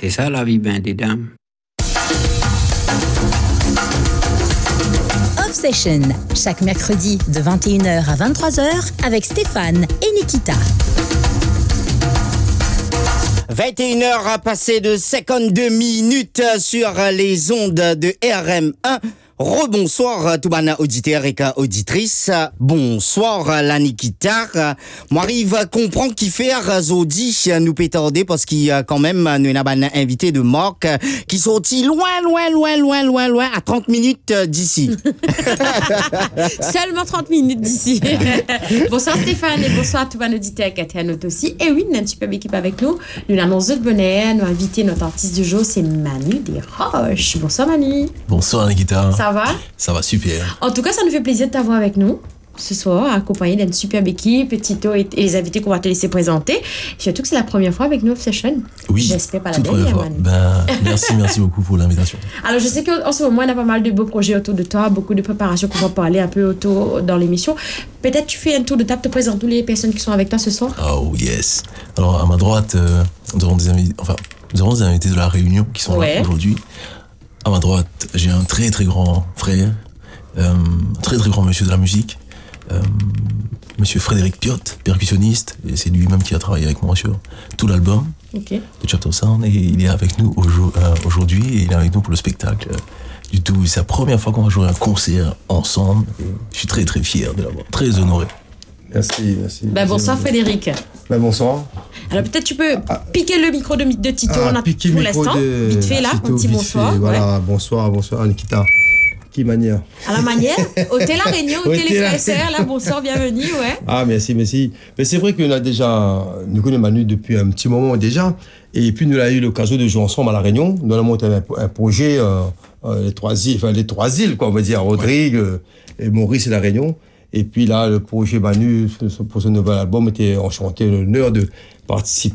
C'est ça la vie ben des dames. Off Session, chaque mercredi de 21h à 23h avec Stéphane et Nikita. 21h passé de 52 minutes sur les ondes de RM1. Rebonsoir tout bana auditeur et auditrice. Bonsoir la Nikita. Moi arrive à comprendre qui fait Zodi nous pétarder parce qu'il y a quand même nous avons invité de Marc qui sorti loin à 30 minutes d'ici. Seulement 30 minutes d'ici. Bonsoir Stéphane et bonsoir tout bana auditeur et internaute aussi. Et oui, on a une superbe équipe avec nous. Nous avons de bonheur, nous invité notre artiste du jour, c'est Manu Desroches. Bonsoir Manu. Bonsoir Nikita. Ça va? Ça va super. En tout cas, ça nous fait plaisir de t'avoir avec nous ce soir, accompagné d'une superbe équipe, Tito et les invités qu'on va te laisser présenter. Surtout que c'est la première fois avec nous Off Session. Oui, j'espère pas la toute dernière. Fois. Merci beaucoup pour l'invitation. Alors, je sais qu'en ce moment, on a pas mal de beaux projets autour de toi, beaucoup de préparations qu'on va parler un peu autour dans l'émission. Peut-être tu fais un tour de table, te présentes toutes les personnes qui sont avec toi ce soir. Oh yes. Alors, à ma droite, nous avons des invités de la Réunion qui sont là aujourd'hui. À ma droite, j'ai un très très grand frère, très très grand monsieur de la musique, monsieur Frédéric Piot, percussionniste, et c'est lui-même qui a travaillé avec moi sur tout l'album de Chapter Sound, et il est avec nous aujourd'hui, et il est avec nous pour le spectacle du tout. C'est la première fois qu'on va jouer un concert ensemble, et je suis très très fier de l'avoir, très honoré. Merci. Bonsoir Frédéric. Bonsoir. Alors peut-être tu peux piquer le micro de Tito pour l'instant, vite fait là, un petit bonsoir. Voilà, bonsoir Nikita. Qui manière? À la manière, hôtel La Réunion, hôtel les frères et sœurs, là, bonsoir, bienvenue, ouais. Ah, merci. Mais c'est vrai qu'on a déjà, nous connaissons Manu depuis un petit moment déjà, et puis nous avons eu l'occasion de jouer ensemble à La Réunion. Nous avons monté un projet, les trois îles, quoi, on va dire, Rodrigue, et Maurice et La Réunion. Et puis là, le projet Manu, pour ce nouvel album, était enchanté, l'honneur de participer